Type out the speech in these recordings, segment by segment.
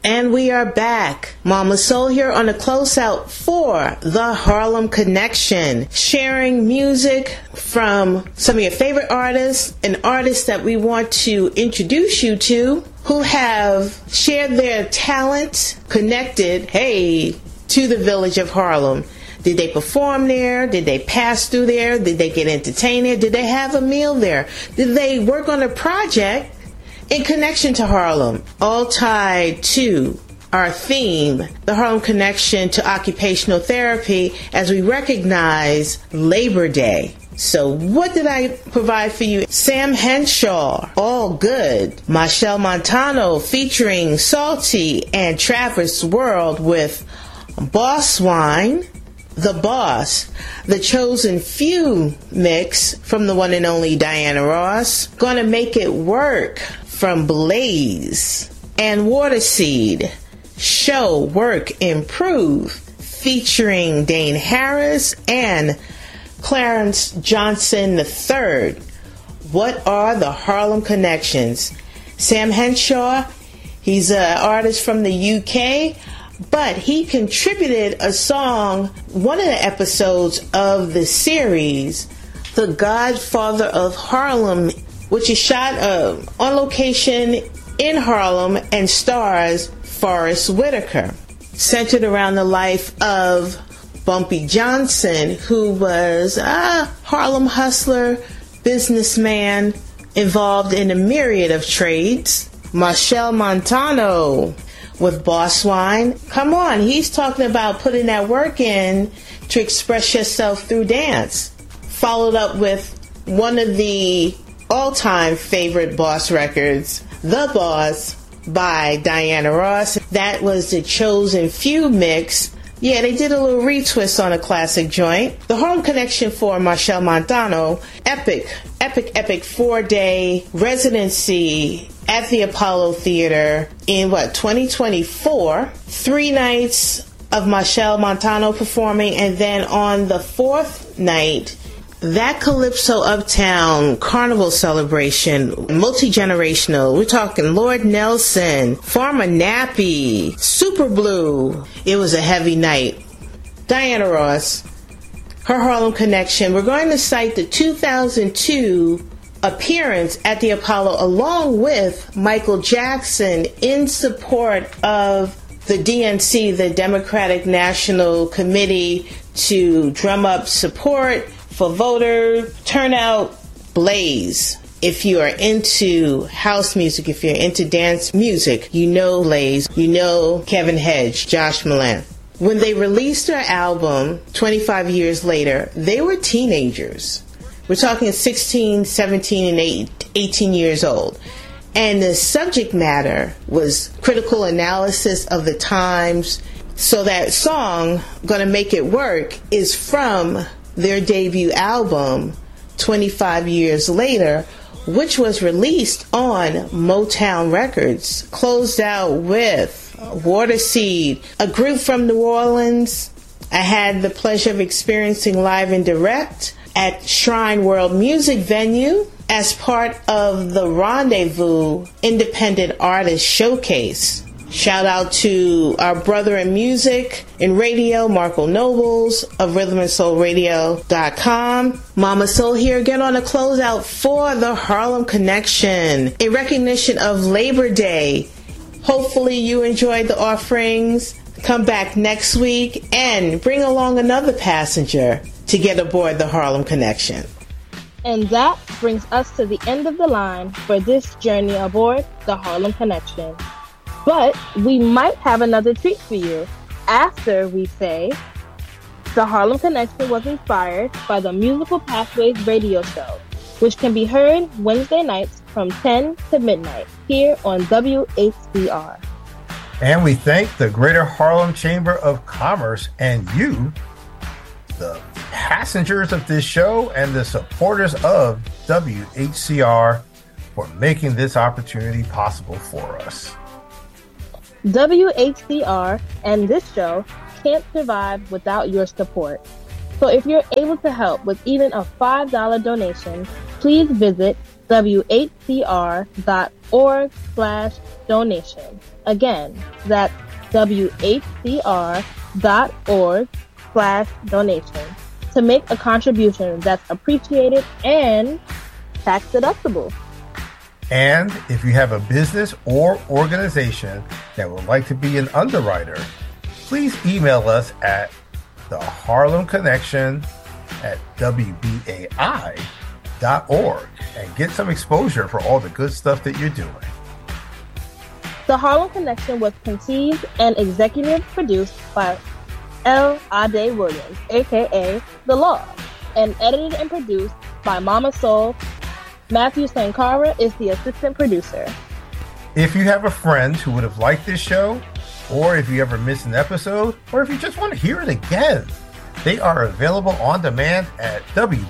And we are back. Mama Soul here on a closeout for the Harlem Connection, sharing music from some of your favorite artists and artists that we want to introduce you to who have shared their talent, connected, to the village of Harlem. Did they perform there? Did they pass through there? Did they get entertained there? Did they have a meal there? Did they work on a project in connection to Harlem? All tied to our theme, the Harlem Connection to occupational therapy, as we recognize Labor Day. So what did I provide for you? Sam Henshaw, All Good. Machel Montano featuring Salty and Travis World with Boss Wine. The Boss, the Chosen Few mix from the one and only Diana Ross. Gonna Make It Work from Blaze. And Waterseed, Show, Work, Improve, featuring Dane Harris and Clarence Johnson III. What are the Harlem Connections? Sam Henshaw, he's an artist from the UK, but he contributed a song, one of the episodes of the series, The Godfather of Harlem, which is shot on location in Harlem and stars Forrest Whitaker. Centered around the life of Bumpy Johnson, who was a Harlem hustler, businessman, involved in a myriad of trades. Machel Montano with Boss Wine. Come on, he's talking about putting that work in to express yourself through dance. Followed up with one of the all-time favorite Boss records, The Boss by Diana Ross. That was the Chosen Few mix. Yeah, they did a little retwist on a classic joint. The Harlem Connection for Machel Montano, epic 4-day residency at the Apollo Theater in 2024. 3 nights of Machel Montano performing, and then on the 4th night, that Calypso Uptown Carnival celebration, multi-generational. We're talking Lord Nelson, Farmer Nappy, Super Blue. It was a heavy night. Diana Ross, her Harlem Connection. We're going to cite the 2002 appearance at the Apollo along with Michael Jackson in support of the DNC, the Democratic National Committee, to drum up support for voter turnout. Blaze. If you are into house music, if you're into dance music, you know Blaze, you know Kevin Hedge, Josh Malin. When they released their album 25 years later, they were teenagers. We're talking 16, 17, and 18 years old. And the subject matter was critical analysis of the times. So that song, Gonna Make It Work, is from their debut album 25 years later, which was released on Motown Records. Closed out with Waterseed, a group from New Orleans I had the pleasure of experiencing live and direct at Shrine World Music Venue as part of the Rendezvous Independent Artist Showcase. Shout out to our brother in music and radio, Marco Nobles of rhythmandsoulradio.com. Mama Soul here again on a closeout for the Harlem Connection in recognition of Labor Day. Hopefully you enjoyed the offerings. Come back next week and bring along another passenger to get aboard the Harlem Connection. And that brings us to the end of the line for this journey aboard the Harlem Connection. But we might have another treat for you after we say the Harlem Connection was inspired by the Musical Pathways radio show, which can be heard Wednesday nights from 10 to midnight here on WHCR. And we thank the Greater Harlem Chamber of Commerce and you, the passengers of this show and the supporters of WHCR, for making this opportunity possible for us. WHCR and this show can't survive without your support. So if you're able to help with even a $5 donation, please visit whcr.org/donation. Again, that's whcr.org/donation to make a contribution that's appreciated and tax deductible. And if you have a business or organization that would like to be an underwriter, please email us at the Harlem Connection at WBAI.org and get some exposure for all the good stuff that you're doing. The Harlem Connection was conceived and executive produced by L. Ade Williams, aka The Law, and edited and produced by Mama Soul. Matthew Sankara is the assistant producer. If you have a friend who would have liked this show, or if you ever missed an episode, or if you just want to hear it again, they are available on demand at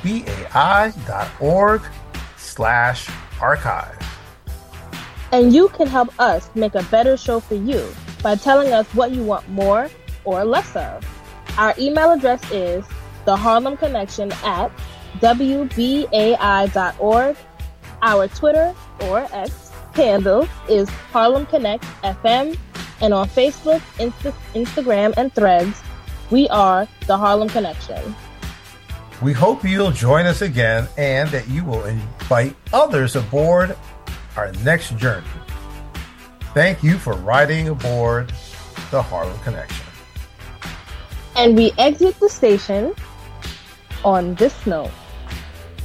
wbai.org/archive. And you can help us make a better show for you by telling us what you want more or less of. Our email address is theharlemconnection@wbai.org. Our Twitter or X handle is Harlem Connect FM, and on Facebook, Instagram, and Threads, we are The Harlem Connection. We hope you'll join us again and that you will invite others aboard our next journey. Thank you for riding aboard The Harlem Connection. And we exit the station on this note.